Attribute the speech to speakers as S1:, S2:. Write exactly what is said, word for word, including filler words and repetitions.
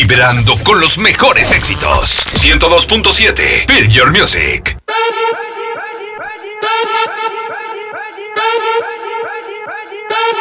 S1: vibrando con los mejores éxitos. ciento dos punto siete Feel Your Music.